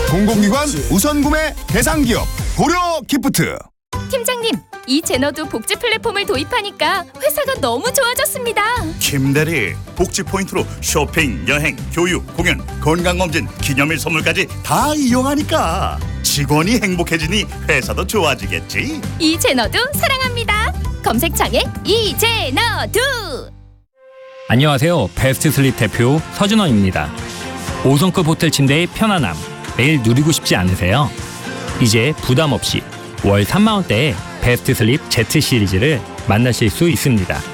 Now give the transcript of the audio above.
공공기관 우선 구매 대상 기업 고려 기프트. 팀장님, 이 제너도 복지 플랫폼을 도입하니까 회사가 너무 좋아졌습니다. 김대리, 복지 포인트로 쇼핑, 여행, 교육, 공연, 건강검진, 기념일 선물까지 다 이용하니까 직원이 행복해지니 회사도 좋아지겠지. 이 제너도 사랑합니다. 검색창에 이 제너도. 안녕하세요. 베스트 슬립 대표 서준원입니다. 5성급 호텔 침대의 편안함 매일 누리고 싶지 않으세요? 이제 부담 없이 월 3만 원대의 베스트 슬립 Z 시리즈를 만나실 수 있습니다.